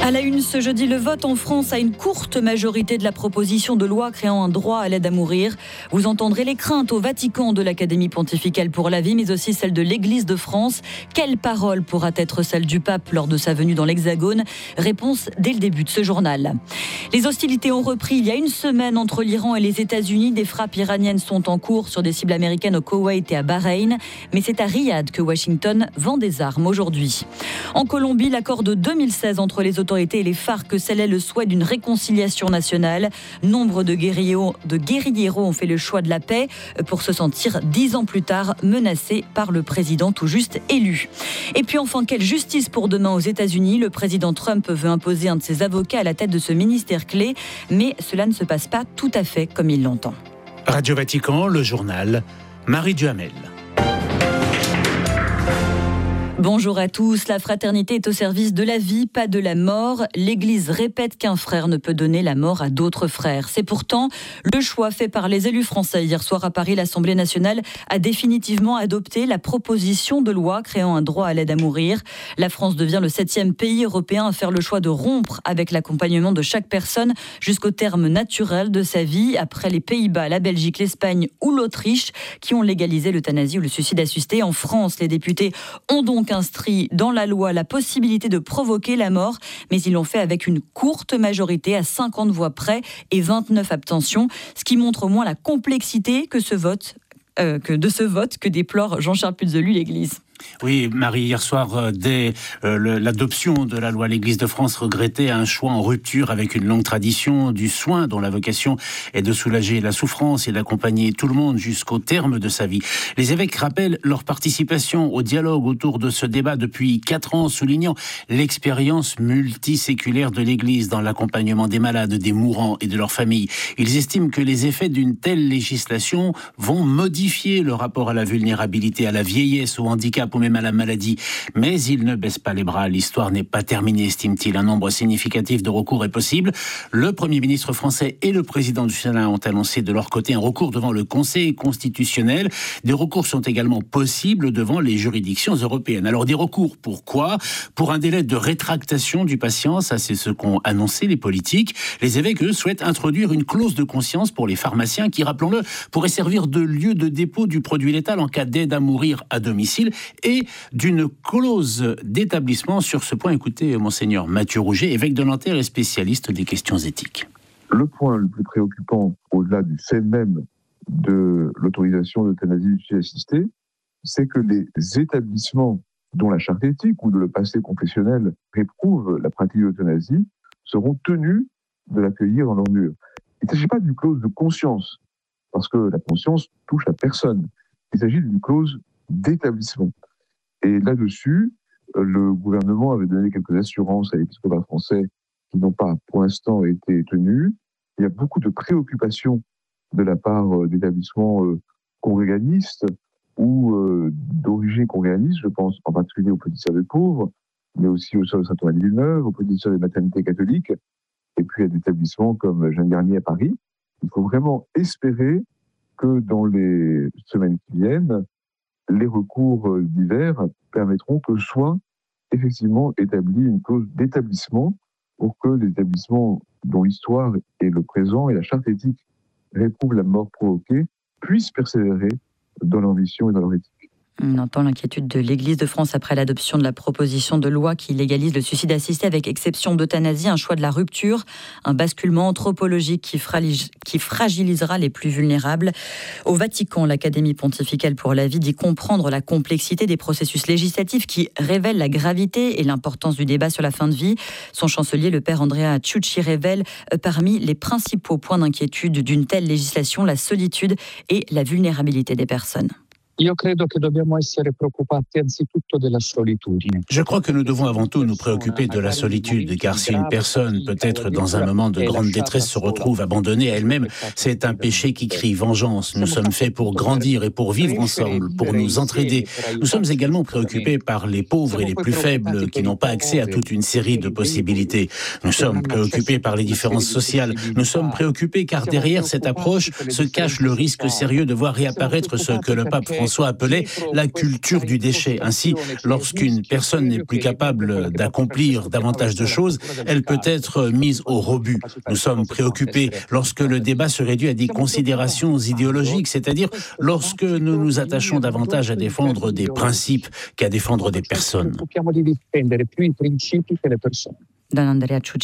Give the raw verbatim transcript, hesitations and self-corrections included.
À la une ce jeudi, le vote en France a une courte majorité de la proposition de loi créant un droit à l'aide à mourir. Vous entendrez les craintes au Vatican de l'Académie pontificale pour la vie, mais aussi celle de l'Église de France. Quelle parole pourra être celle du pape lors de sa venue dans l'Hexagone ? Réponse dès le début de ce journal. Les hostilités ont repris il y a une semaine entre l'Iran et les États-Unis. Des frappes iraniennes sont en cours sur des cibles américaines au Koweït et à Bahreïn. Mais c'est à Riyad que Washington vend des armes aujourd'hui. En Colombie, l'accord de deux mille seize entre les autorités et les FARC scellait le souhait d'une réconciliation nationale. Nombre de guérilleros, de guérilleros ont fait le choix de la paix pour se sentir dix ans plus tard menacés par le président tout juste élu. Et puis enfin, quelle justice pour demain aux États-Unis ? Le président Trump veut imposer un de ses avocats à la tête de ce ministère clé, mais cela ne se passe pas tout à fait comme il l'entend. Radio Vatican, le journal, Marie Duhamel. Bonjour à tous. La fraternité est au service de la vie, pas de la mort. L'Église répète qu'un frère ne peut donner la mort à d'autres frères. C'est pourtant le choix fait par les élus français. Hier soir à Paris, l'Assemblée nationale a définitivement adopté la proposition de loi créant un droit à l'aide à mourir. La France devient le septième pays européen à faire le choix de rompre avec l'accompagnement de chaque personne jusqu'au terme naturel de sa vie, après les Pays-Bas, la Belgique, l'Espagne ou l'Autriche qui ont légalisé l'euthanasie ou le suicide assisté. En France, les députés ont donc inscrit dans la loi la possibilité de provoquer la mort, mais ils l'ont fait avec une courte majorité à cinquante voix près et vingt-neuf abstentions, ce qui montre au moins la complexité que ce vote, euh, que de ce vote que déplore Jean-Charles Puzolu, l'Église. Oui, Marie, hier soir, euh, dès euh, le, l'adoption de la loi, l'Église de France regrettait un choix en rupture avec une longue tradition du soin dont la vocation est de soulager la souffrance et d'accompagner tout le monde jusqu'au terme de sa vie. Les évêques rappellent leur participation au dialogue autour de ce débat depuis quatre ans, soulignant l'expérience multiséculaire de l'Église dans l'accompagnement des malades, des mourants et de leurs familles. Ils estiment que les effets d'une telle législation vont modifier le rapport à la vulnérabilité, à la vieillesse, au handicap, ou même à la maladie. Mais il ne baisse pas les bras. L'histoire n'est pas terminée, estime-t-il. Un nombre significatif de recours est possible. Le Premier ministre français et le président du Sénat ont annoncé de leur côté un recours devant le Conseil constitutionnel. Des recours sont également possibles devant les juridictions européennes. Alors des recours, pourquoi ? Pour un délai de rétractation du patient, ça c'est ce qu'ont annoncé les politiques. Les évêques, eux, souhaitent introduire une clause de conscience pour les pharmaciens qui, rappelons-le, pourrait servir de lieu de dépôt du produit létal en cas d'aide à mourir à domicile, et d'une clause d'établissement. Sur ce point, écoutez Monseigneur Mathieu Rouget, évêque de Nanterre et spécialiste des questions éthiques. Le point le plus préoccupant, au-delà du fait même de l'autorisation d'euthanasie du suicide assisté, c'est que les établissements dont la charte éthique ou de le passé confessionnel réprouve la pratique de l'euthanasie seront tenus de l'accueillir dans leurs murs. Il ne s'agit pas d'une clause de conscience, parce que la conscience touche la personne. Il s'agit d'une clause d'établissement. Et là-dessus, le gouvernement avait donné quelques assurances à l'épiscopat français qui n'ont pas, pour l'instant, été tenues. Il y a beaucoup de préoccupations de la part d'établissements congréganistes ou d'origine congréganiste, je pense en particulier aux Petites Sœurs des Pauvres, mais aussi aux Sœurs de Saint-Thomas-de-Villeneuve, aux Petites Sœurs des Maternités catholiques, et puis à des établissements comme Jeanne Garnier à Paris. Il faut vraiment espérer que dans les semaines qui viennent, les recours divers permettront que soit effectivement établie une clause d'établissement pour que les établissements dont l'histoire et le présent et la charte éthique réprouvent la mort provoquée puissent persévérer dans leur mission et dans leur éthique. On entend l'inquiétude de l'Église de France après l'adoption de la proposition de loi qui légalise le suicide assisté avec exception d'euthanasie, un choix de la rupture, un basculement anthropologique qui, fragilise, qui fragilisera les plus vulnérables. Au Vatican, l'Académie pontificale pour la vie dit comprendre la complexité des processus législatifs qui révèlent la gravité et l'importance du débat sur la fin de vie. Son chancelier, le père Andrea Ciucci, révèle parmi les principaux points d'inquiétude d'une telle législation la solitude et la vulnérabilité des personnes. Io credo che dobbiamo essere preoccupati anzitutto della solitudine. Je crois que nous devons avant tout nous préoccuper de la solitude, car si une personne, peut-être dans un moment de grande détresse, se retrouve abandonnée à elle-même, c'est un péché qui crie vengeance. Nous sommes faits pour grandir et pour vivre ensemble, pour nous entraider. Nous sommes également préoccupés par les pauvres et les plus faibles qui n'ont pas accès à toute une série de possibilités. Nous sommes préoccupés par les différences sociales. Nous sommes préoccupés car derrière cette approche se cache le risque sérieux de voir réapparaître ce que le pape François François appelait la culture du déchet. Ainsi, lorsqu'une personne n'est plus capable d'accomplir davantage de choses, elle peut être mise au rebut. Nous sommes préoccupés lorsque le débat se réduit à des considérations idéologiques, c'est-à-dire lorsque nous nous attachons davantage à défendre des principes qu'à défendre des personnes. Don Andrea Ciucci.